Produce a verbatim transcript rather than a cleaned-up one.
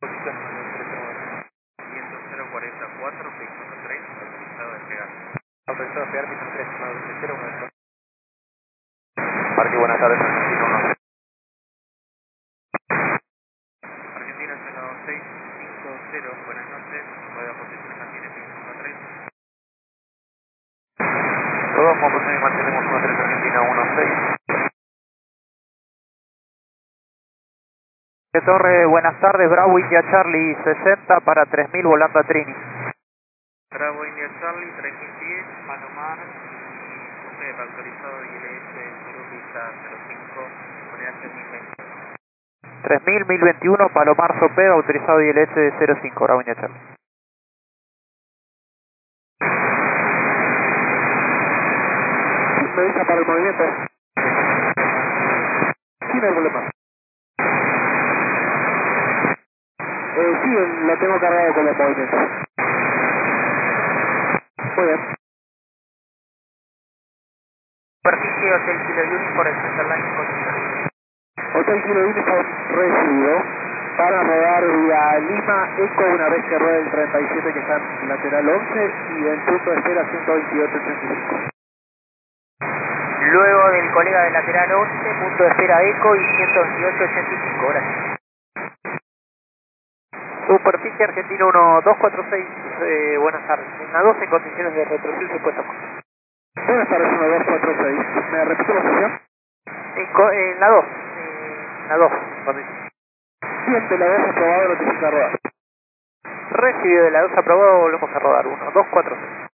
Posición ciento cero cuarenta y cuatro, vehículo tres, autorizado a despegar. Autorizado a despegar, vehículo tres, estimado cero uno. Parque, buenas tardes, Argentina uno. Argentina cero seis cinco cero, buenas noches, nueva posición mantiene vehículo tres. Todos como posición y mantenemos uno tres Argentina uno seis. De Torre, buenas tardes, Bravo India Charlie sesenta para tres mil volando a Trini. Bravo India Charlie tres mil diez, Palomar y usted autorizado I L S cero vista cero cinco, moneda tres mil veinte. tres mil, mil veintiuno, Palomar Sopeda, autorizado I L S cero cinco, Bravo India Charlie. Me avisa para el movimiento. Sí, no hay problema. Eh, sí, lo tengo cargado con los movimientos. Muy bien. Superficie Hotel Kilo Uniform, el Center Line condicional. Hotel Kilo Uniform recibido para rodar vía Lima Eco una vez que ruede el treinta y siete que está en lateral once y el punto de espera ciento veintiocho ochenta y cinco. Luego del colega de lateral once, punto de espera Eco y ciento veintiocho ochenta y cinco, gracias. Superficie Argentina uno dos cuatro seis, eh, buenas tardes. En la dos en condiciones de retroceso y puesta a punto. Buenas tardes, uno dos cuatro seis. ¿Me repite la sesión? En, co- en la dos, eh, en la dos, condiciones. Bien, de la dos aprobado, notifica rodar. Recibido de la dos aprobado, volvemos a rodar uno dos cuatro seis.